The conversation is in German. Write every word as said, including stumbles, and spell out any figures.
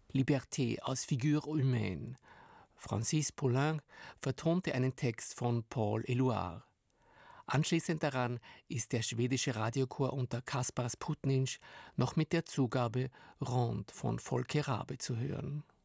Liberté aus Figure humaine. Francis Poulenc vertonte einen Text von Paul Éluard. Anschließend daran ist der schwedische Radiochor unter Kaspar Sputnincz noch mit der Zugabe Ronde von Folke Rabe zu hören.